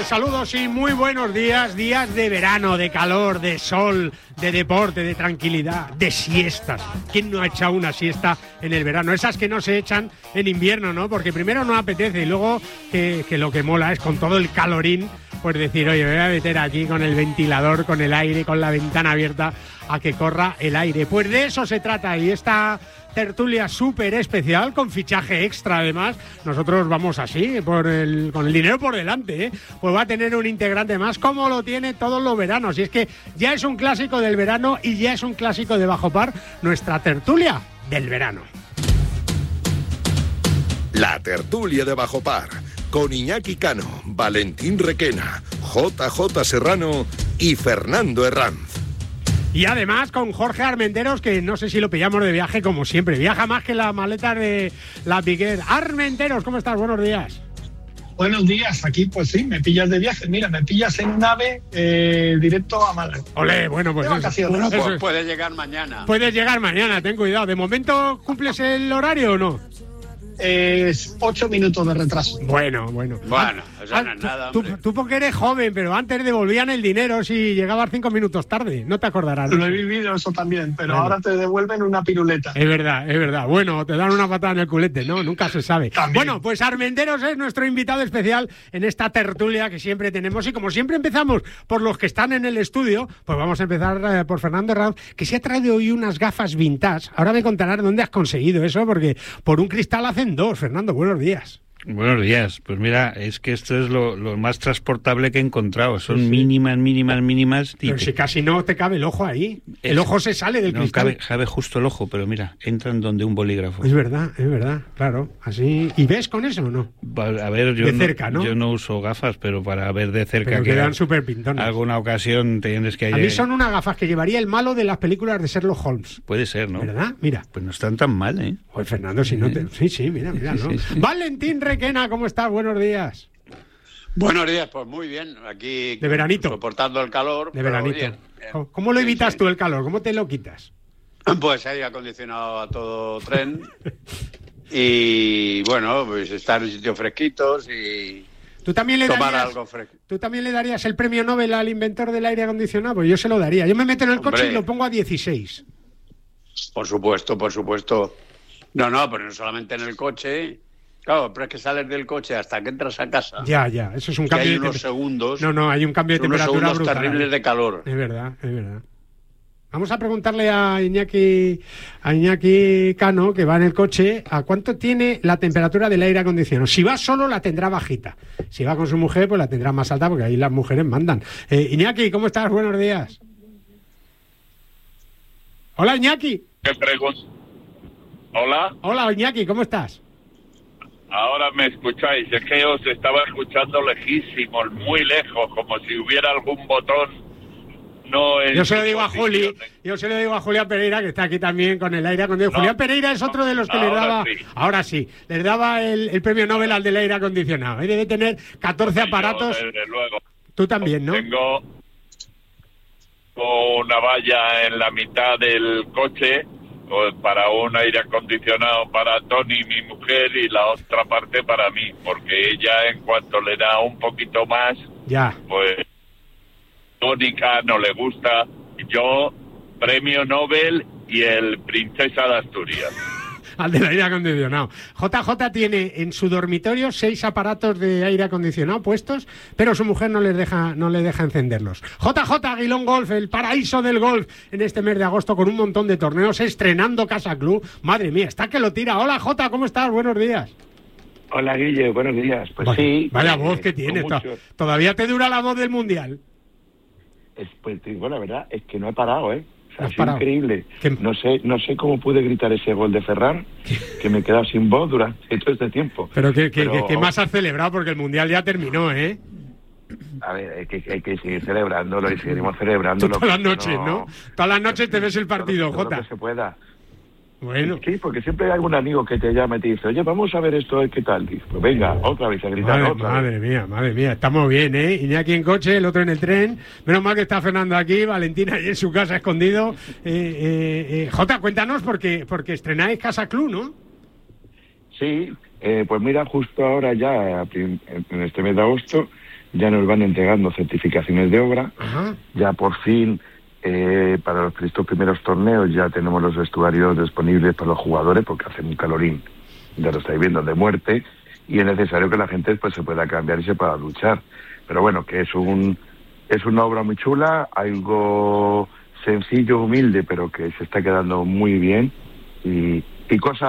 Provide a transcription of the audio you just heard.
tal? Saludos y muy buenos días. Días de verano, de calor, de sol, de deporte, de tranquilidad, de siestas. ¿Quién no ha echado una siesta en el verano? Esas que no se echan en invierno, ¿no? Porque primero no apetece y luego que lo que mola es con todo el calorín, pues decir, oye, me voy a meter aquí con el ventilador, con el aire, con la ventana abierta a que corra el aire. Pues de eso se trata y esta tertulia súper especial, con fichaje extra además. Nosotros vamos así, con el dinero por delante, ¿eh? Pues va a tener un integrante más, como lo tiene todos los veranos. Y es que ya es un clásico del verano y ya es un clásico de Bajo Par, nuestra tertulia del verano. La tertulia de Bajo Par, con Iñaki Cano, Valentín Requena, JJ Serrano y Fernando Herranz. Y además con Jorge Armenteros, que no sé si lo pillamos de viaje como siempre. Viaja más que la maleta de la Piquet. Armenteros, ¿cómo estás? Buenos días. Buenos días, aquí pues sí, me pillas de viaje. Mira, me pillas en nave directo a Málaga. Olé, bueno, pues bueno, pues puedes llegar mañana. Puedes llegar mañana, ten cuidado. ¿De momento cumples el horario o no? 8 minutos de retraso. Bueno, eso no es nada, tú porque eres joven, pero antes devolvían el dinero si llegabas 5 minutos tarde, no te acordarás. Lo he vivido eso también, pero bueno, ahora te devuelven una piruleta. Es verdad. Bueno, te dan una patada en el culete, ¿no? Nunca se sabe. También. Bueno, pues Armenteros es nuestro invitado especial en esta tertulia que siempre tenemos, y como siempre empezamos por los que están en el estudio, pues vamos a empezar por Fernando Herranz, que se ha traído hoy unas gafas vintage. Ahora me contarás dónde has conseguido eso, porque por un cristal hacen dos. Fernando, buenos días. Buenos días. Pues mira, es que esto es lo más transportable que he encontrado. Son mínimas. Pero si casi no te cabe el ojo ahí. El ojo se sale del cristal. Cabe justo el ojo, pero mira, entran donde un bolígrafo. Es verdad, claro. Así. ¿Y ves con eso o no? A ver, yo de cerca, ¿no? Yo no uso gafas, pero para ver de cerca... Pero quedan súper pintones. Alguna ocasión tienes que... A mí son unas gafas que llevaría el malo de las películas de Sherlock Holmes. Puede ser, ¿no? ¿Verdad? Mira. Pues no están tan mal, ¿eh? Pues Fernando, si no te... Sí, mira, ¿no? Sí. Valentín Requena, ¿cómo estás? Buenos días. Buenos días, pues muy bien. Aquí de veranito. Soportando el calor. De veranito. Bien. ¿Cómo lo evitas tú el calor? ¿Cómo te lo quitas? Pues aire acondicionado a todo tren. Y bueno, pues estar en sitios fresquitos y tomar algo fresco. ¿Tú también le darías el premio Nobel al inventor del aire acondicionado? Pues yo se lo daría. Yo me meto en el coche y lo pongo a 16. Por supuesto. No, pero no solamente en el coche. Claro, pero es que sales del coche hasta que entras a casa. Ya, eso es un cambio de unos segundos. No, hay un cambio de temperatura unos segundos terribles de calor. Es verdad. Vamos a preguntarle a Iñaki Cano, que va en el coche, a cuánto tiene la temperatura del aire acondicionado. Si va solo, la tendrá bajita. Si va con su mujer, pues la tendrá más alta, porque ahí las mujeres mandan. Iñaki, ¿cómo estás? Buenos días. Hola, Iñaki. ¿Qué pregunta? Hola. Hola, Iñaki, ¿cómo estás? Ahora me escucháis, es que os estaba escuchando lejísimos, muy lejos, como si hubiera algún botón. Yo se lo digo a Julián Pereira, que está aquí también con el aire acondicionado. Julián Pereira es otro de los que les daba, ahora sí, les daba el premio Nobel al del aire acondicionado. Debe tener 14 aparatos. Yo, desde luego. Tú también, ¿no? Tengo una valla en la mitad del coche para un aire acondicionado para Tony, mi mujer, y la otra parte para mí, porque ella, en cuanto le da un poquito más, pues tónica, no le gusta. Yo, premio Nobel y el Princesa de Asturias. Al del aire acondicionado. JJ tiene en su dormitorio 6 aparatos de aire acondicionado puestos, pero su mujer no le deja encenderlos. JJ Aguilón Golf, el paraíso del golf en este mes de agosto, con un montón de torneos, estrenando Casa Club. Madre mía, está que lo tira. Hola, Jota, ¿cómo estás? Buenos días. Hola, Guille, buenos días. Pues sí. Vaya voz que tienes. ¿Todavía te dura la voz del Mundial? Pues te digo la verdad, es que no he parado, ¿eh? O sea, es increíble. No sé cómo pude gritar ese gol de Ferran, que me he quedado sin voz durante todo este tiempo. Pero ¿qué más has celebrado? Porque el Mundial ya terminó, ¿eh? A ver, hay que seguir celebrándolo y seguiremos celebrándolo. Todas las noches, ¿no? Todas las noches te ves el partido, Jota. Lo que se pueda. Bueno. Sí, porque siempre hay algún amigo que te llama y te dice, oye, vamos a ver esto, ¿qué tal? Y pues venga, otra vez a gritar, Madre mía, estamos bien, ¿eh? Iñaki en coche, el otro en el tren. Menos mal que está Fernando aquí, Valentina ahí en su casa escondido. Jota, cuéntanos, porque estrenáis Casa Club, ¿no? Sí, pues mira, justo ahora ya, en este mes de agosto, ya nos van entregando certificaciones de obra. Ajá. Ya por fin, para estos primeros torneos, ya tenemos los vestuarios disponibles para los jugadores, porque hacen un calorín, ya lo estáis viendo, de muerte, y es necesario que la gente pues se pueda cambiar y se pueda luchar. Pero bueno, que es una obra muy chula, algo sencillo, humilde, pero que se está quedando muy bien, y cosas